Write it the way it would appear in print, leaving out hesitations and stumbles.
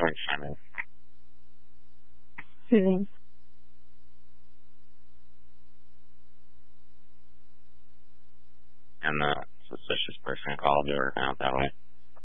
Frank Simon. Soothing. And the suspicious person called you working out that way.